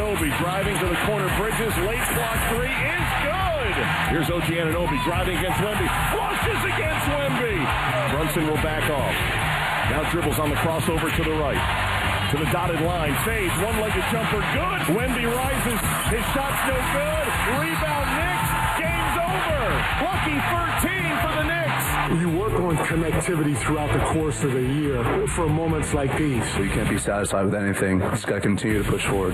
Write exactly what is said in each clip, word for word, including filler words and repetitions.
Anunoby driving to the corner. Bridges, late block three is good. Here's O G Anunoby driving against Wemby. Flushes against Wemby. Brunson will back off. Now dribbles on the crossover to the right. To the dotted line. Fades. One-legged jumper. Good. Wemby rises. His shot's no good. Rebound Knicks. Game's over. Lucky thirteen for the Knicks. You work on connectivity throughout the course of the year for moments like these. You can't be satisfied with anything. You just got to continue to push forward.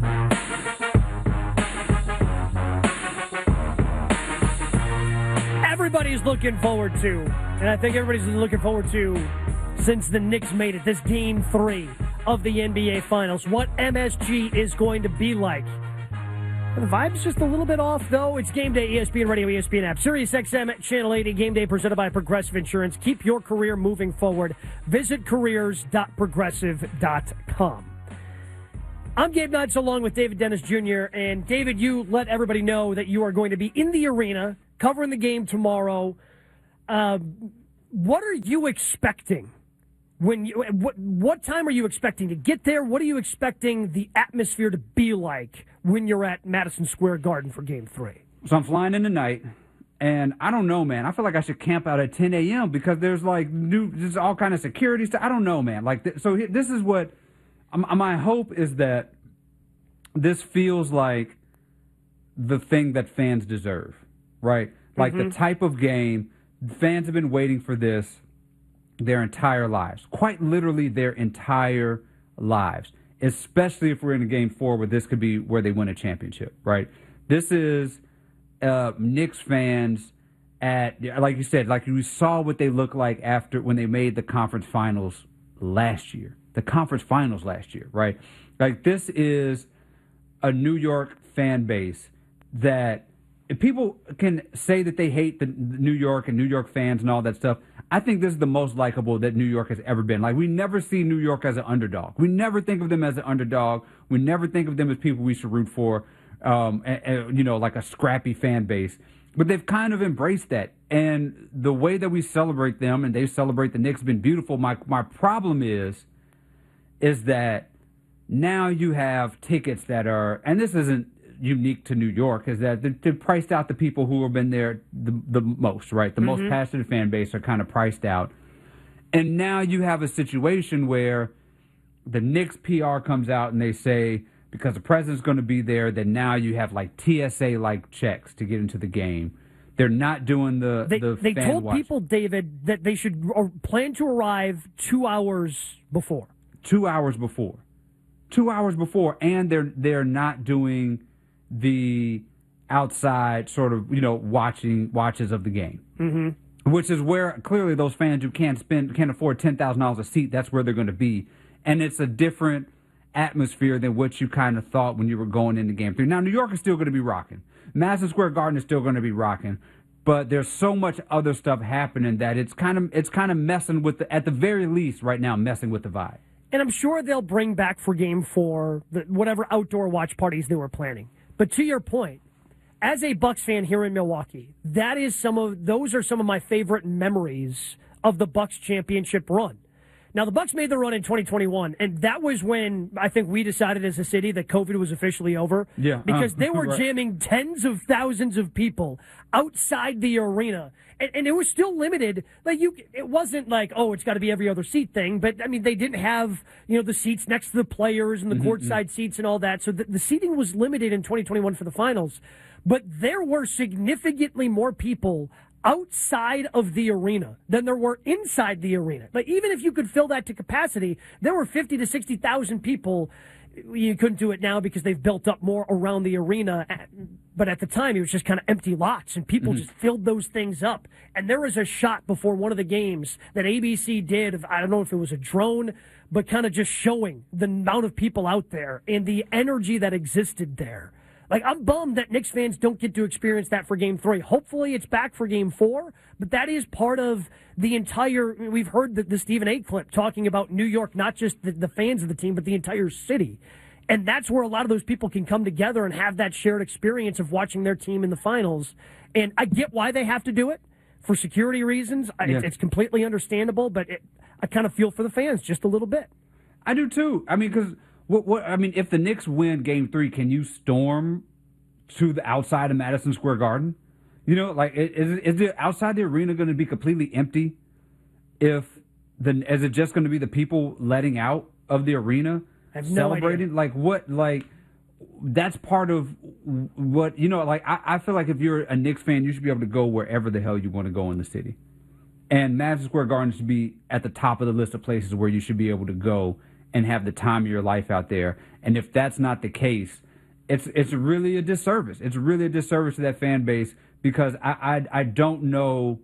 Everybody's looking forward to, and I think everybody's looking forward to, since the Knicks made it, this game three of the N B A Finals, what M S G is going to be like. The vibe's just a little bit off, though. It's Game Day, E S P N Radio, E S P N app. Sirius X M, Channel eighty, Game Day presented by Progressive Insurance. Keep your career moving forward. Visit careers dot progressive dot com. I'm Gabe Nuts along with David Dennis Junior And, David, you let everybody know that you are going to be in the arena covering the game tomorrow. Uh, what are you expecting? When you, what, what time are you expecting to get there? What are you expecting the atmosphere to be like when you're at Madison Square Garden for Game three? So I'm flying in tonight, and I don't know, man. I feel like I should camp out at ten a.m. because there's, like, new, there's all kind of security stuff. I don't know, man. Like, th- so this is what um, my hope is, that this feels like the thing that fans deserve, right? Like mm-hmm. the type of game, fans have been waiting for this their entire lives, quite literally their entire lives, especially if we're in a game four where this could be where they win a championship, right? This is uh, Knicks fans at, like you said, like you saw what they look like after when they made the conference finals last year, the conference finals last year, right? Like this is a New York fan base that if people can say that they hate the New York and New York fans and all that stuff, I think this is the most likable that New York has ever been. Like, we never see New York as an underdog. We never think of them as an underdog. We never think of them as people we should root for, um, and, and, you know, like a scrappy fan base. But they've kind of embraced that. And the way that we celebrate them and they celebrate the Knicks has been beautiful. My, my problem is, is that now you have tickets that are, and this isn't unique to New York, is that they've priced out the people who have been there the, the most, right? The mm-hmm. most passionate fan base are kind of priced out. And now you have a situation where the Knicks P R comes out and they say, because the president's going to be there, that now you have like T S A-like checks to get into the game. They're not doing the They, the they fan told watch. people, David, that they should plan to arrive two hours before. Two hours before. Two hours before, and they're they're not doing the outside sort of, you know, watching watches of the game, mm-hmm. which is where clearly those fans who can't spend can't afford ten thousand dollars a seat, that's where they're going to be, and it's a different atmosphere than what you kind of thought when you were going into Game Three. Now, New York is still going to be rocking. Madison Square Garden is still going to be rocking, but there's so much other stuff happening that it's kind of it's kind of messing with the, at the very least right now, messing with the vibe. And I'm sure they'll bring back for Game Four the, whatever outdoor watch parties they were planning. But to your point, as a Bucks fan here in Milwaukee, that is some of those are some of my favorite memories of the Bucks championship run. Now, the Bucks made the run in twenty twenty-one, and that was when I think we decided as a city that COVID was officially over. Yeah, because uh, they were right. jamming tens of thousands of people outside the arena, and, and it was still limited. Like you, it wasn't like, oh, it's got to be every other seat thing. But I mean, they didn't have you know the seats next to the players and the mm-hmm, courtside mm-hmm. seats and all that. So the, the seating was limited in twenty twenty-one for the finals. But there were significantly more people outside of the arena than there were inside the arena. Like, even if you could fill that to capacity, there were fifty to sixty thousand people. You couldn't do it now because they've built up more around the arena. But at the time, it was just kind of empty lots, and people mm-hmm. just filled those things up. And there was a shot before one of the games that A B C did of, I don't know if it was a drone, but kind of just showing the amount of people out there and the energy that existed there. Like, I'm bummed that Knicks fans don't get to experience that for Game three. Hopefully it's back for Game four, but that is part of the entire, we've heard the, the Stephen A. clip talking about New York, not just the, the fans of the team, but the entire city. And that's where a lot of those people can come together and have that shared experience of watching their team in the finals. And I get why they have to do it for security reasons. Yeah. It's, it's completely understandable, but it, I kind of feel for the fans just a little bit. I do too. I mean, because What, what, I mean, if the Knicks win Game Three, can you storm to the outside of Madison Square Garden? You know, like, is, is the outside the arena going to be completely empty? If the is it just going to be the people letting out of the arena, I have no celebrating? idea. Like, what? Like, that's part of what you know. Like, I, I feel like if you're a Knicks fan, you should be able to go wherever the hell you want to go in the city. And Madison Square Garden should be at the top of the list of places where you should be able to go and have the time of your life out there. And if that's not the case, it's it's really a disservice. It's really a disservice to that fan base because I I, I don't know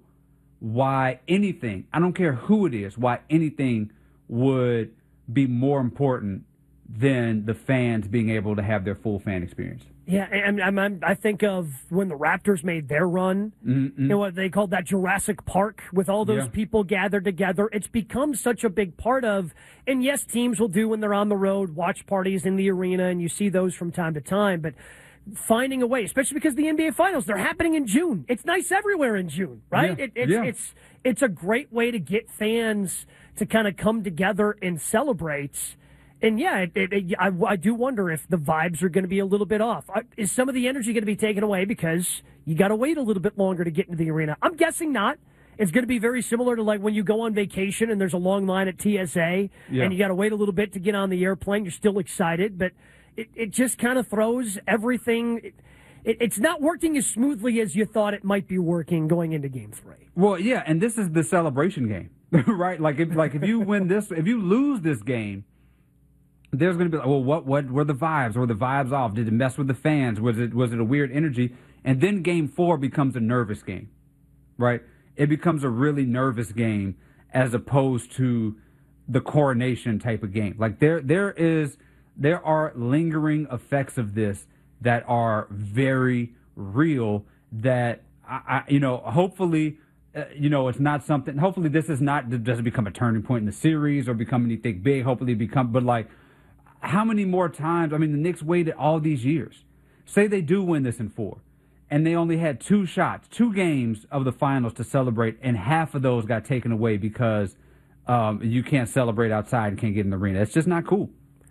why anything, I don't care who it is, why anything would be more important than the fans being able to have their full fan experience. Yeah, and I'm, I'm, I think of when the Raptors made their run, Mm-hmm. you know what they called that Jurassic Park with all those Yeah. people gathered together. It's become such a big part of, and yes, teams will do when they're on the road, watch parties in the arena, and you see those from time to time, but finding a way, especially because the N B A Finals, they're happening in June. It's nice everywhere in June, right? Yeah. It, it's, Yeah. it's, it's a great way to get fans to kind of come together and celebrate. And yeah, it, it, it, I, I do wonder if the vibes are going to be a little bit off. Uh, Is some of the energy going to be taken away because you got to wait a little bit longer to get into the arena? I'm guessing not. It's going to be very similar to like when you go on vacation and there's a long line at T S A Yeah. and you got to wait a little bit to get on the airplane. You're still excited, but it, it just kind of throws everything. It, it, it's not working as smoothly as you thought it might be working going into Game Three. Well, yeah, and this is the celebration game, right? Like, if, like if you win this, if you lose this game, there's going to be like, well, what, what were the vibes? Were the vibes off? Did it mess with the fans? Was it, was it a weird energy? And then Game Four becomes a nervous game, right? It becomes a really nervous game as opposed to the coronation type of game. Like there, there is, there are lingering effects of this that are very real. That I, I you know, hopefully. Uh, you know, it's not something. Hopefully, this is not doesn't become a turning point in the series or become anything big. Hopefully, become. But like, how many more times? I mean, the Knicks waited all these years. Say they do win this in four, and they only had two shots, two games of the finals to celebrate, and half of those got taken away because um, you can't celebrate outside and can't get in the arena. It's just not cool.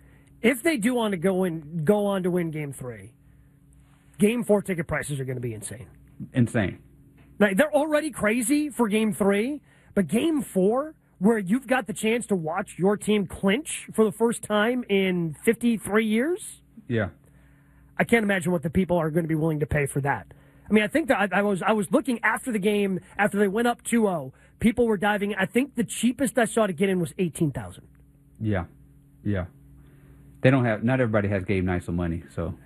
If they do want to go in, go on to win Game Three, Game Four ticket prices are going to be insane. Insane. Like, they're already crazy for Game Three, but Game Four, where you've got the chance to watch your team clinch for the first time in fifty-three years, Yeah. I can't imagine what the people are going to be willing to pay for that. I mean, I think that I, I was I was looking after the game, after they went up two oh, people were diving. I think the cheapest I saw to get in was eighteen thousand dollars. Yeah. Yeah. They don't have. Not everybody has game nights of money, so.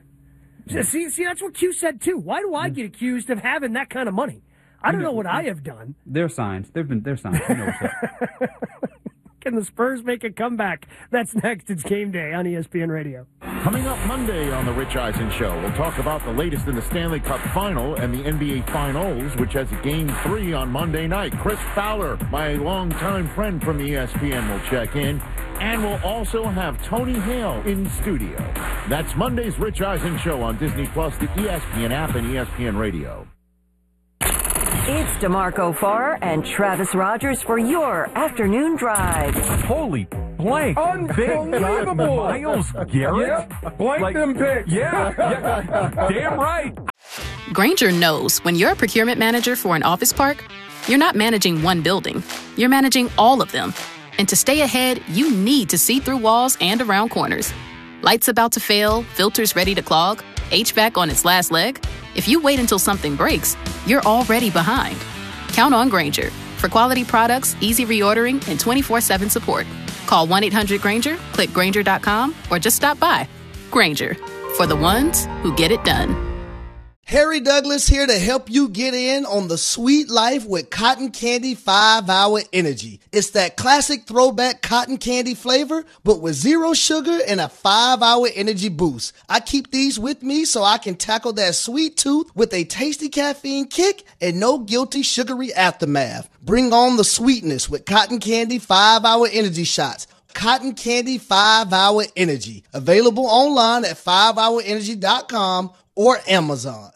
See, see, that's what Q said too. Why do I get accused of having that kind of money? I don't know what I have done. They're signs. They've been. They're signs. You know what's up. Can the Spurs make a comeback? That's next. It's Game Day on E S P N Radio. Coming up Monday on The Rich Eisen Show, we'll talk about the latest in the Stanley Cup Final and the N B A Finals, which has a Game three on Monday night. Chris Fowler, my longtime friend from E S P N, will check in. And we'll also have Tony Hale in studio. That's Monday's Rich Eisen Show on Disney Plus, the E S P N app, and E S P N Radio. It's DeMarco Farr and Travis Rogers for your afternoon drive. Holy blank. Unbelievable. Miles Garrett? Yeah, blank Like- them picks. Yeah, yeah, damn right. Grainger knows when you're a procurement manager for an office park, you're not managing one building. You're managing all of them. And to stay ahead, you need to see through walls and around corners. Lights about to fail, filters ready to clog, H V A C on its last leg. If you wait until something breaks, you're already behind. Count on Grainger for quality products, easy reordering, and twenty-four seven support. Call one eight hundred Grainger, click Grainger dot com, or just stop by. Grainger, for the ones who get it done. Harry Douglas here to help you get in on the sweet life with Cotton Candy five hour Energy. It's that classic throwback cotton candy flavor, but with zero sugar and a five hour energy boost. I keep these with me so I can tackle that sweet tooth with a tasty caffeine kick and no guilty sugary aftermath. Bring on the sweetness with Cotton Candy five hour Energy shots. Cotton Candy five hour Energy. Available online at five hour energy dot com or Amazon.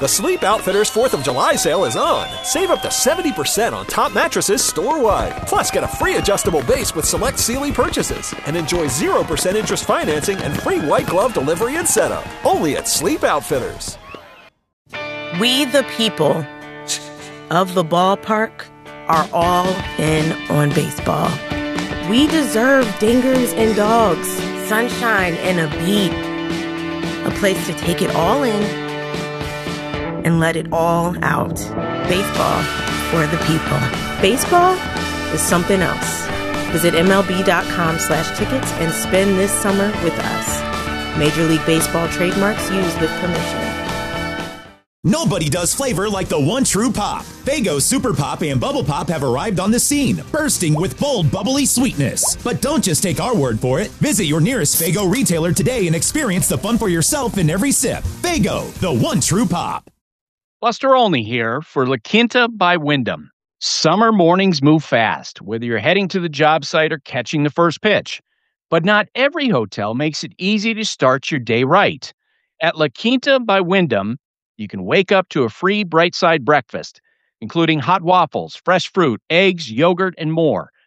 The Sleep Outfitters fourth of July sale is on. Save up to seventy percent on top mattresses store-wide. Plus, get a free adjustable base with select Sealy purchases. And enjoy zero percent interest financing and free white glove delivery and setup. Only at Sleep Outfitters. We the people of the ballpark are all in on baseball. We deserve dingers and dogs, sunshine and a beat. A place to take it all in and let it all out. Baseball for the people. Baseball is something else. Visit MLB.com slash tickets and spend this summer with us. Major League Baseball trademarks used with permission. Nobody does flavor like the one true pop. Faygo Super Pop and Bubble Pop have arrived on the scene, bursting with bold, bubbly sweetness. But don't just take our word for it. Visit your nearest Faygo retailer today and experience the fun for yourself in every sip. Faygo, the one true pop. Buster Olney here for La Quinta by Wyndham. Summer mornings move fast, whether you're heading to the job site or catching the first pitch. But not every hotel makes it easy to start your day right. At La Quinta by Wyndham, you can wake up to a free Bright Side breakfast, including hot waffles, fresh fruit, eggs, yogurt, and more,